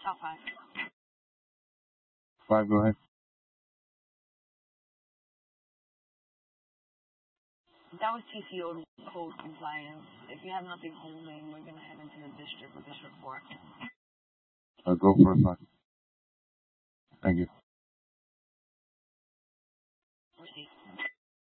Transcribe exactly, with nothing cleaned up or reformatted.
Top five. Five, go ahead. That was T C O code compliance. If you have nothing holding, we're going to head into the district with this report. Uh, go for a five. Thank you.